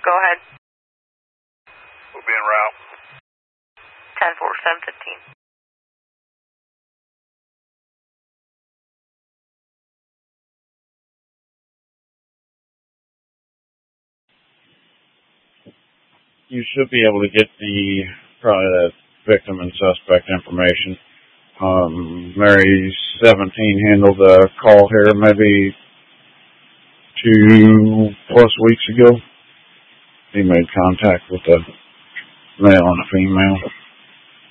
Go ahead. We'll be en route. 10-4-7-15. You should be able to get probably the victim and suspect information. Mary 17 handled the call here maybe 2+ weeks ago. He made contact with a male and a female.